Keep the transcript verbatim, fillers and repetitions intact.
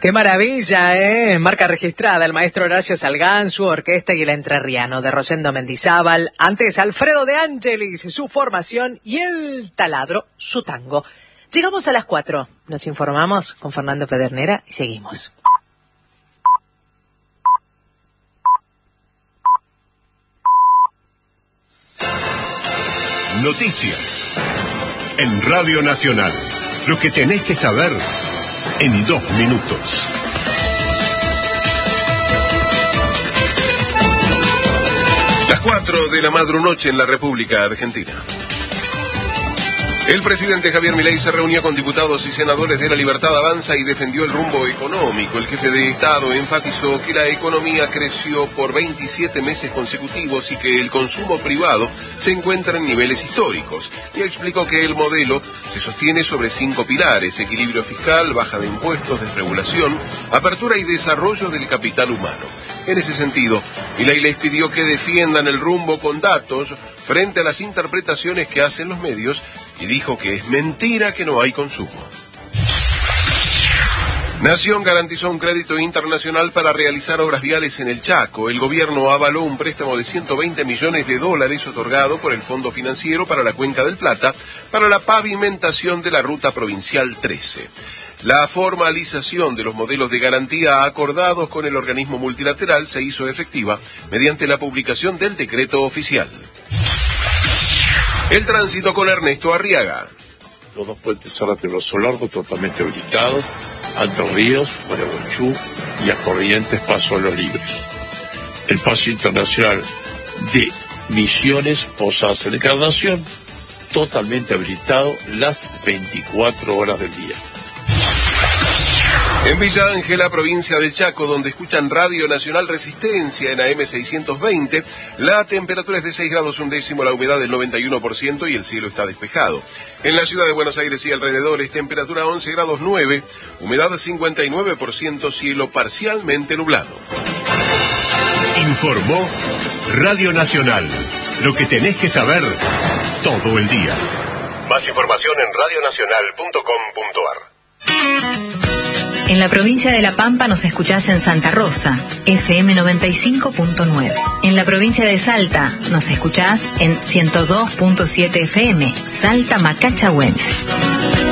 Qué maravilla, ¿eh? Marca registrada, el maestro Horacio Salgán, su orquesta y el entrerriano de Rosendo Mendizábal. Antes, Alfredo de Angelis, su formación, y el taladro, su tango. Llegamos a las cuatro. Nos informamos con Fernando Pedernera y seguimos. Noticias en Radio Nacional. Lo que tenés que saber en dos minutos. Las cuatro de la madrunoche en la República Argentina. El presidente Javier Milei se reunió con diputados y senadores de La Libertad Avanza y defendió el rumbo económico. El jefe de Estado enfatizó que la economía creció por veintisiete meses consecutivos y que el consumo privado se encuentra en niveles históricos. Y explicó que el modelo se sostiene sobre cinco pilares: equilibrio fiscal, baja de impuestos, desregulación, apertura y desarrollo del capital humano. En ese sentido, Milei les pidió que defiendan el rumbo con datos frente a las interpretaciones que hacen los medios y dijo que es mentira que no hay consumo. Nación garantizó un crédito internacional para realizar obras viales en el Chaco. El gobierno avaló un préstamo de ciento veinte millones de dólares otorgado por el Fondo Financiero para la Cuenca del Plata para la pavimentación de la Ruta Provincial trece. La formalización de los modelos de garantía acordados con el organismo multilateral se hizo efectiva mediante la publicación del decreto oficial. El tránsito con Ernesto Arriaga. Los dos puentes Zárate y Brazo Largo totalmente habilitados, Altos Ríos, Gualeguaychú y a Corrientes Paso a los Libres. El paso internacional de Misiones, Posadas en Encarnación, totalmente habilitado las veinticuatro horas del día. En Villa Ángela, provincia del Chaco, donde escuchan Radio Nacional Resistencia en A M seiscientos veinte, la temperatura es de seis grados un décimo, la humedad del noventa y uno por ciento y el cielo está despejado. En la ciudad de Buenos Aires y alrededores, temperatura once grados nueve, humedad cincuenta y nueve por ciento, cielo parcialmente nublado. Informó Radio Nacional. Lo que tenés que saber todo el día. Más información en radio nacional punto com punto a r. En la provincia de La Pampa nos escuchás en Santa Rosa, F M noventa y cinco punto nueve. En la provincia de Salta nos escuchás en ciento dos punto siete F M, Salta Macacha Güemes.